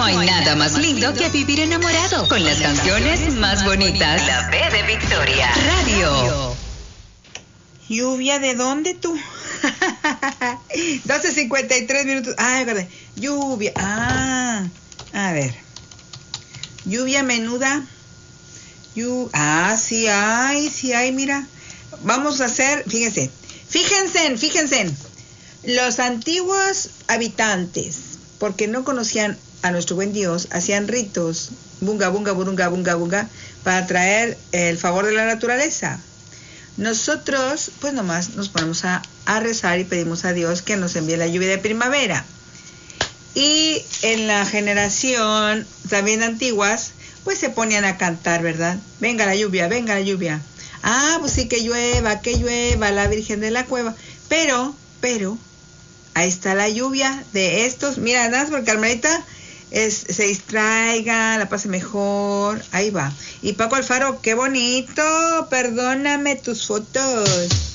hay nada más lindo que vivir enamorado con las canciones más bonitas. La B de Victoria Radio. ¿Lluvia de dónde tú? 12:53 minutos. Verdad. Lluvia. A ver. Lluvia menuda. Sí hay, mira. Vamos a hacer, fíjense. Los antiguos habitantes, porque no conocían a nuestro buen Dios, hacían ritos, bunga, bunga, burunga, bunga, bunga, para traer el favor de la naturaleza. Nosotros, pues nomás nos ponemos a rezar y pedimos a Dios que nos envíe la lluvia de primavera. Y en la generación también antiguas, pues se ponían a cantar, ¿verdad? Venga la lluvia, venga la lluvia. Pues sí, que llueva la Virgen de la Cueva. Pero, ahí está la lluvia de estos. Mira, nada más porque Carmelita se distraiga, la pase mejor. Ahí va. Y Paco Alfaro, qué bonito. Perdóname tus fotos.